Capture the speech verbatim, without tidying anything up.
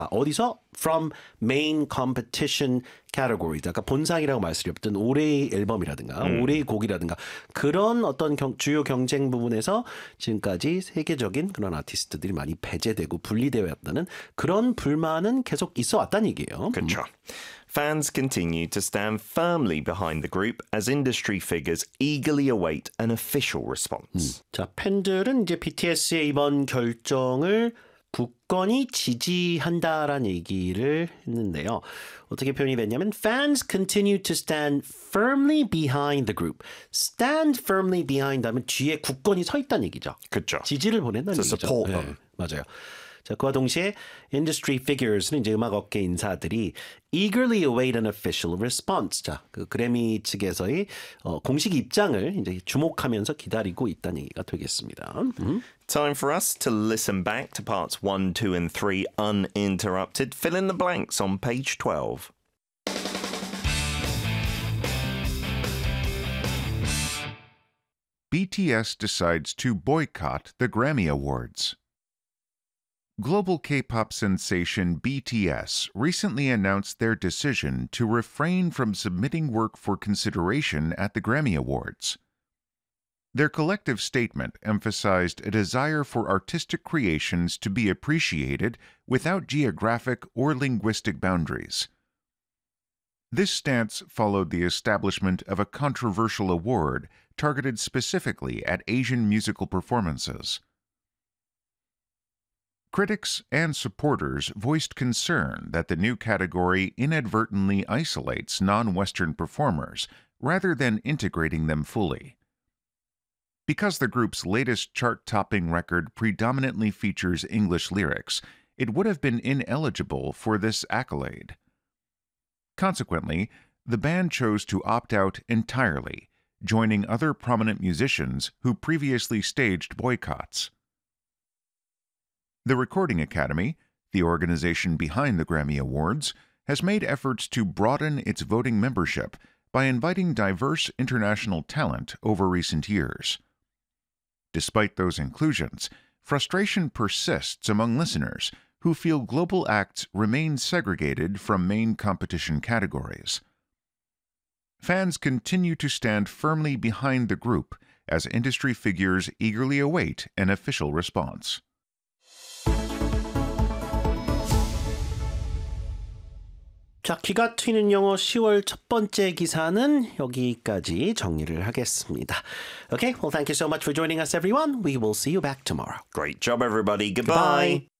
어디서? From main competition categories. 아까 본상이라고 말씀드렸던 올해의 앨범이라든가 음. 올해의 곡이라든가 그런 어떤 경, 주요 경쟁 부분에서 지금까지 세계적인 그런 아티스트들이 많이 배제되고 분리되어 왔다는 그런 불만은 계속 있어 왔다는 얘기예요. 그렇죠. Fans continue to stand firmly behind the group as industry figures eagerly await an official response. 음. 자, 팬들은 이제 비티에스의 이번 결정을 굳건히 지지한다라는 얘기를 했는데요. 어떻게 표현이 됐냐면 Fans continue to stand firmly behind the group. Stand firmly behind 하면 뒤에 굳건히 서 있다는 얘기죠. 그렇죠. 지지를 보낸다는 So 얘기죠. support 네, them. 맞아요. 자, 그와 동시에 industry figures는 이제 음악업계 인사들이 eagerly await an official response. 자, 그 그래미 측에서의 어, 공식 입장을 이제 주목하면서 기다리고 있다는 얘기가 되겠습니다. 음. Time for us to listen back to parts one, two, and three uninterrupted. Fill in the blanks on page twelve. B T S decides to boycott the Grammy Awards. Global K-pop sensation B T S recently announced their decision to refrain from submitting work for consideration at the Grammy Awards. Their collective statement emphasized a desire for artistic creations to be appreciated without geographic or linguistic boundaries. This stance followed the establishment of a controversial award targeted specifically at Asian musical performances. Critics and supporters voiced concern that the new category inadvertently isolates non-Western performers rather than integrating them fully. Because the group's latest chart-topping record predominantly features English lyrics, it would have been ineligible for this accolade. Consequently, the band chose to opt out entirely, joining other prominent musicians who previously staged boycotts. The Recording Academy, the organization behind the Grammy Awards, has made efforts to broaden its voting membership by inviting diverse international talent over recent years. Despite those inclusions, frustration persists among listeners who feel global acts remain segregated from main competition categories. Fans continue to stand firmly behind the group as industry figures eagerly await an official response. 자, 귀가 트이는 영어 시월 첫 번째 기사는 여기까지 정리를 하겠습니다. Okay, well, thank you so much for joining us, everyone. We will see you back tomorrow. Great job, everybody. Goodbye. Goodbye.